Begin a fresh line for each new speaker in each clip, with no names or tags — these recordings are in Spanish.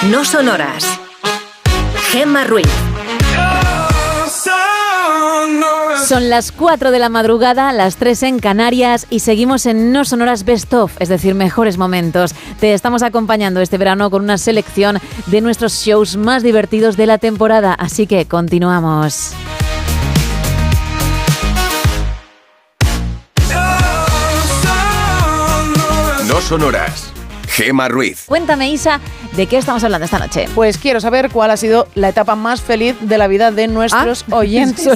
No sonoras. Gemma Ruiz.
Son las 4 de la madrugada, las 3 en Canarias y seguimos en No Sonoras Best Of, es decir, mejores momentos. Te estamos acompañando este verano con una selección de nuestros shows más divertidos de la temporada, así que continuamos.
No sonoras. Gemma Ruiz.
Cuéntame, Isa, ¿de qué estamos hablando esta noche?
Pues quiero saber cuál ha sido la etapa más feliz de la vida de nuestros oyentes.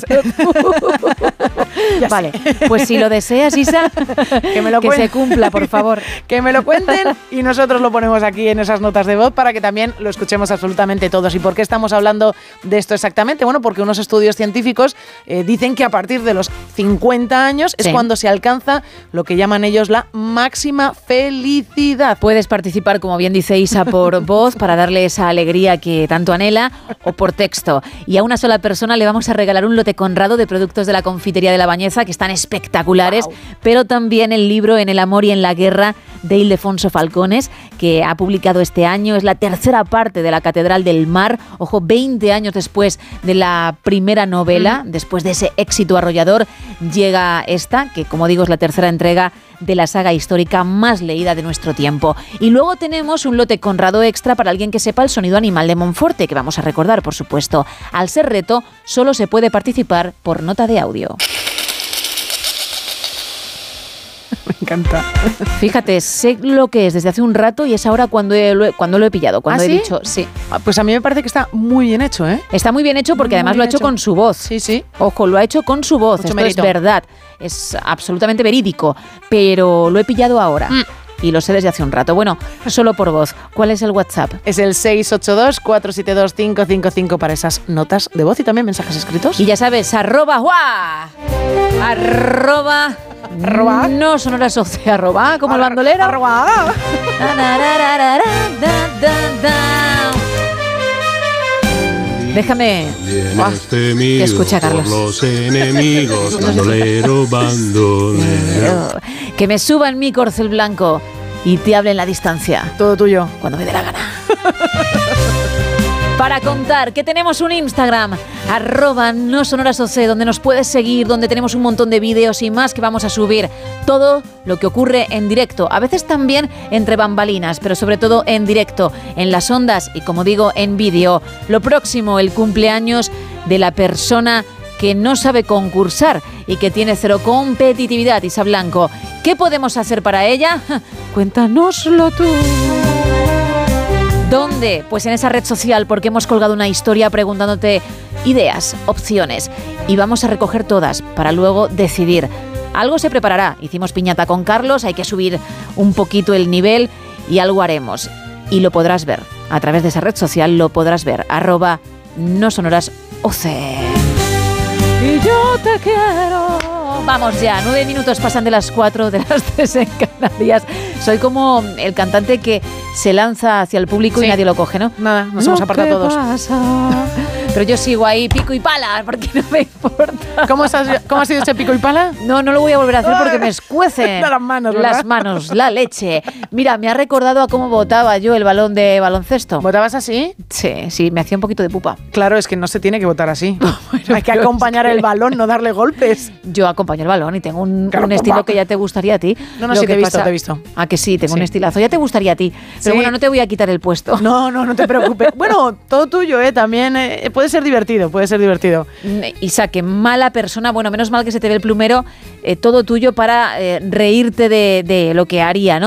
Vale, pues si lo deseas, Isa, que se cumpla, por favor.
Que me lo cuenten y nosotros lo ponemos aquí en esas notas de voz para que también lo escuchemos absolutamente todos. ¿Y por qué estamos hablando de esto exactamente? Bueno, porque unos estudios científicos dicen que a partir de los 50 años es cuando se alcanza lo que llaman ellos la máxima felicidad.
Puedes participar, como bien dice Isa, por voz para darle esa alegría que tanto anhela, o por texto. Y a una sola persona le vamos a regalar un lote conrado de productos de la confitería de La Bañeza, que están espectaculares, pero también el libro En el amor y en la guerra de Ildefonso Falcones, que ha publicado este año. Es la tercera parte de La Catedral del Mar, ojo, 20 años después de la primera novela, después de ese éxito arrollador, llega esta, que como digo es la tercera entrega de la saga histórica más leída de nuestro tiempo. Y luego tenemos un lote conrado extra para alguien que sepa el sonido animal de Monforte, que vamos a recordar, por supuesto. Al ser reto, solo se puede participar por nota de audio.
Me encanta.
Fíjate, sé lo que es desde hace un rato y es ahora cuando lo he pillado, cuando he dicho sí.
Pues a mí me parece que está muy bien hecho, ¿eh?
Está muy bien hecho porque además lo ha hecho con su voz.
Sí, sí.
Ojo, lo ha hecho con su voz.
Mucho
Esto
mérito.
es verdad. Es absolutamente verídico, pero lo he pillado ahora. Y lo sé desde hace un rato. Bueno, solo por voz. ¿Cuál es el WhatsApp?
Es el 682-472-555 para esas notas de voz y también mensajes escritos.
Y ya sabes, arroba no sonoras oce, arroba como el bandolero.
Arroba.
Déjame que escuche a Carlos.
Los enemigos, bandolero, bandolero.
Que me suba en mi corcel blanco y te hable en la distancia.
Todo tuyo.
Cuando me dé la gana. Para contar que tenemos un Instagram, @nosonorasoc, donde nos puedes seguir, donde tenemos un montón de vídeos y más que vamos a subir. Todo lo que ocurre en directo, a veces también entre bambalinas, pero sobre todo en directo, en las ondas y, como digo, en vídeo. Lo próximo, el cumpleaños de la persona que no sabe concursar y que tiene cero competitividad, Isa Blanco. ¿Qué podemos hacer para ella? Cuéntanoslo tú. ¿Dónde? Pues en esa red social, porque hemos colgado una historia preguntándote ideas, opciones, y vamos a recoger todas para luego decidir. Algo se preparará. Hicimos piñata con Carlos, hay que subir un poquito el nivel y algo haremos. Y lo podrás ver. A través de esa red social lo podrás ver. @nosonorasoc. Y yo te quiero. Vamos ya, 9 minutos pasan de las 4, de las 3 en Canarias. Soy como el cantante que se lanza hacia el público y nadie lo coge, ¿no?
Nada, nos hemos apartado todos.
Pasa. Pero yo sigo ahí pico y pala, porque no me importa.
¿Cómo ha sido ese pico y pala?
No lo voy a volver a hacer porque me escuecen
las manos, ¿verdad?
las manos, la leche. Mira, me ha recordado a cómo botaba yo el balón de baloncesto.
¿Votabas así?
Sí, me hacía un poquito de pupa.
Claro, es que no se tiene que votar así. Hay que acompañar el balón, no darle golpes.
Yo acompaño el balón y tengo un
Claro,
estilo que ya te gustaría a ti.
No,
Lo
sí,
que
te he
pasa-
visto.
Ah, que sí, tengo
Sí.
un estilazo. Ya te gustaría a ti. Pero
Sí.
bueno, no te voy a quitar el puesto.
No te preocupes. Bueno, todo tuyo, también puede ser divertido,
Isa, que mala persona. Bueno, menos mal que se te ve el plumero. Todo tuyo para reírte de lo que haría, ¿no?